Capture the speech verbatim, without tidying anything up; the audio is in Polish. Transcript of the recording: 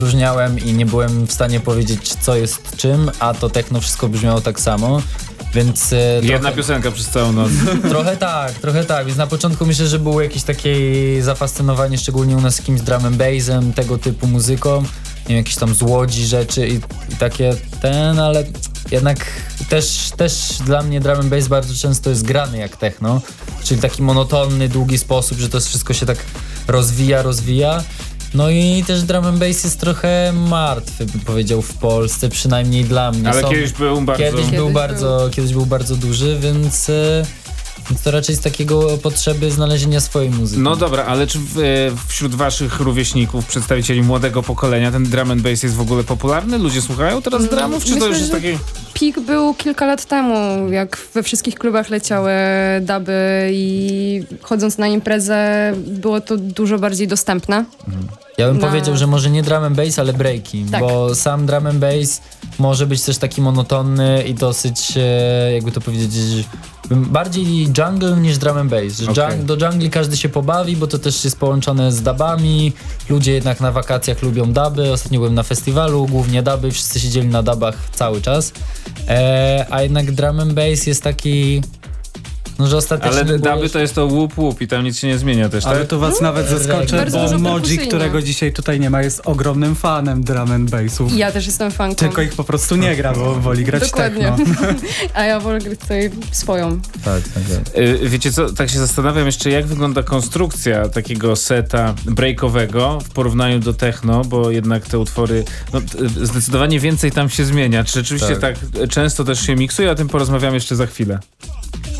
różniałem i nie byłem w stanie powiedzieć, co jest czym, a to techno wszystko brzmiało tak samo. Więc e, Jedna trochę, piosenka przez całą noc. trochę tak, trochę tak. Więc na początku myślę, że było jakieś takie zafascynowanie, szczególnie u nas jakimś drum and bassem, tego typu muzyką. Nie wiem, jakieś tam z Łodzi rzeczy i, i takie ten, ale jednak też, też dla mnie drum and bass bardzo często jest grany jak techno, czyli taki monotonny, długi sposób, że to wszystko się tak rozwija, rozwija. No i też drum and bass jest trochę martwy, bym powiedział, w Polsce, przynajmniej dla mnie. Ale Są, kiedyś był bardzo... Kiedyś, Kiedyś był był. bardzo, kiedyś był bardzo duży, więc, e, więc to raczej z takiego potrzeby znalezienia swojej muzyki. No dobra, ale czy w, wśród waszych rówieśników, przedstawicieli młodego pokolenia, ten drum and bass jest w ogóle popularny? Ludzie słuchają teraz dramów? Czy to Myślę, już jest że takie... Pik był kilka lat temu, jak we wszystkich klubach leciały duby i chodząc na imprezę było to dużo bardziej dostępne. Ja bym na- powiedział, że może nie drum and bass, ale breaki, Tak. bo sam drum and bass może być też taki monotonny i dosyć, e, jakby to powiedzieć, bardziej jungle niż drum and bass. Że Okay. jung, do jungli każdy się pobawi, bo to też jest połączone z dubami. Ludzie jednak na wakacjach lubią duby. Ostatnio byłem na festiwalu, głównie duby, wszyscy siedzieli na dubach cały czas. E, a jednak drum and bass jest taki... No, że ostatecznie Ale było duby to jest to łup łup i tam nic się nie zmienia też, Ale tak? to was nawet zaskoczę, Bardzo bo dużo Moji, perkusyjne. którego dzisiaj tutaj nie ma, jest ogromnym fanem drum and bassów. I ja też jestem fanką. Tylko ich po prostu nie gra, bo woli grać Dokładnie. techno. A ja wolę grać tutaj swoją. Tak, tak, tak. Y, Wiecie co, tak się zastanawiam jeszcze, jak wygląda konstrukcja takiego seta breakowego w porównaniu do techno, bo jednak te utwory, no, t- zdecydowanie więcej tam się zmienia. Czy rzeczywiście tak, Tak. często też się miksuje? O tym porozmawiam jeszcze za chwilę.